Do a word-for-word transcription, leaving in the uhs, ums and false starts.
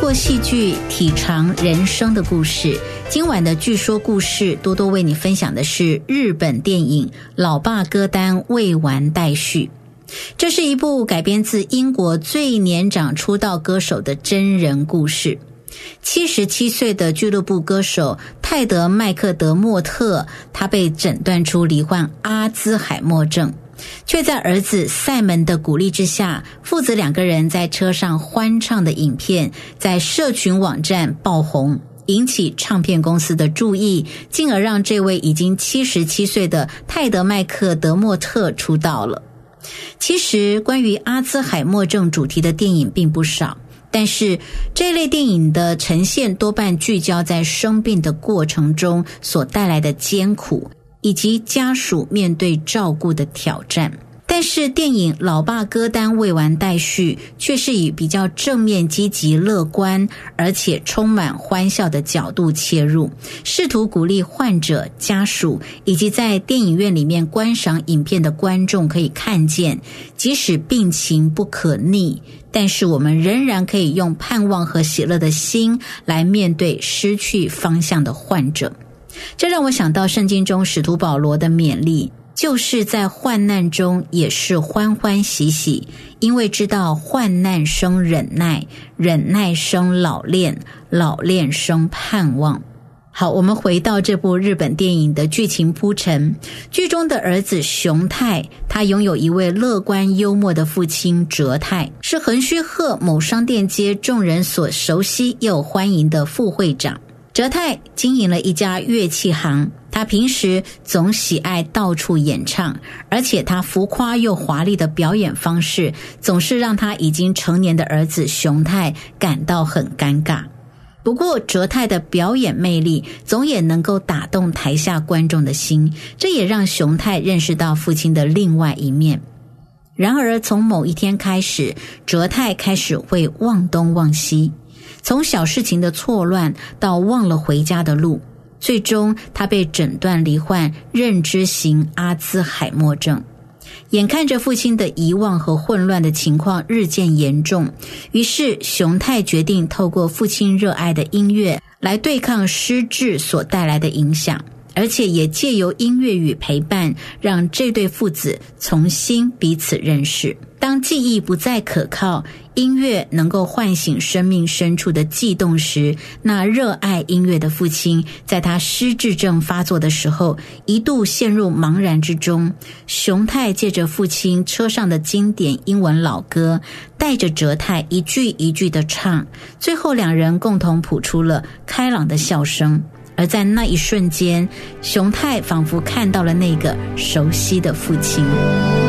过戏剧体尝人生的故事。今晚的据说故事，多多为你分享的是日本电影《老爸歌单未完待续》。这是一部改编自英国最年长出道歌手的真人故事。七十七岁的俱乐部歌手泰德·麦克德莫特，他被诊断出罹患阿兹海默症，却在儿子塞门的鼓励之下，父子两个人在车上欢唱的影片在社群网站爆红，引起唱片公司的注意，进而让这位已经七十七岁的泰德·麦克德莫特出道了。其实关于阿兹海默症主题的电影并不少，但是这类电影的呈现多半聚焦在生病的过程中所带来的艰苦，以及家属面对照顾的挑战。但是电影《老爸歌单未完待续》却是以比较正面、积极、乐观，而且充满欢笑的角度切入，试图鼓励患者、家属以及在电影院里面观赏影片的观众可以看见，即使病情不可逆，但是我们仍然可以用盼望和喜乐的心来面对失去方向的患者。这让我想到圣经中使徒保罗的勉励，就是在患难中也是欢欢喜喜，因为知道患难生忍耐，忍耐生老练，老练生盼望。好，我们回到这部日本电影的剧情铺陈。剧中的儿子熊太，他拥有一位乐观幽默的父亲哲太，是横须贺某商店街众人所熟悉又欢迎的副会长。哲太经营了一家乐器行，他平时总喜爱到处演唱，而且他浮夸又华丽的表演方式总是让他已经成年的儿子熊太感到很尴尬。不过哲太的表演魅力总也能够打动台下观众的心，这也让熊太认识到父亲的另外一面。然而从某一天开始，哲太开始会忘东忘西，从小事情的错乱到忘了回家的路，最终他被诊断罹患认知型阿兹海默症。眼看着父亲的遗忘和混乱的情况日渐严重，于是熊太决定透过父亲热爱的音乐来对抗失智所带来的影响，而且也借由音乐与陪伴，让这对父子重新彼此认识。当记忆不再可靠，音乐能够唤醒生命深处的悸动时，那热爱音乐的父亲在他失智症发作的时候一度陷入茫然之中。熊太借着父亲车上的经典英文老歌，带着哲太一句一句的唱，最后两人共同谱出了开朗的笑声。而在那一瞬间，熊太仿佛看到了那个熟悉的父亲。